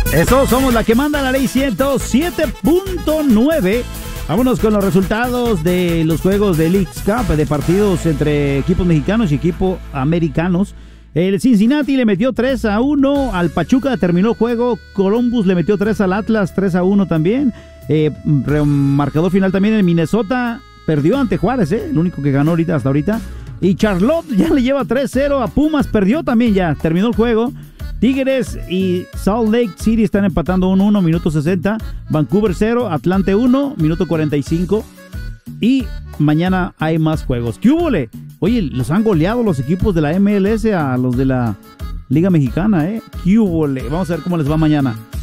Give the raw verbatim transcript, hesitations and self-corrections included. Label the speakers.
Speaker 1: Eso, somos la que manda la ley ciento siete punto nueve. Vámonos con los resultados de los juegos de Leagues Cup, de partidos entre equipos mexicanos y equipos americanos. El Cincinnati le metió tres a uno al Pachuca, terminó el juego. Columbus le metió tres al Atlas, tres a uno también. Eh, marcador final también en Minnesota, perdió ante Juárez, eh, el único que ganó ahorita hasta ahorita. Y Charlotte ya le lleva tres cero a Pumas, perdió también ya, terminó el juego. Tigres y Salt Lake City están empatando uno uno, minuto sesenta. Vancouver cero, Atlante uno, minuto cuarenta y cinco. Y mañana hay más juegos. ¿Qué húbole? Oye, los han goleado los equipos de la M L S a los de la Liga Mexicana, ¿eh? ¿Qué húbole? Vamos a ver cómo les va mañana.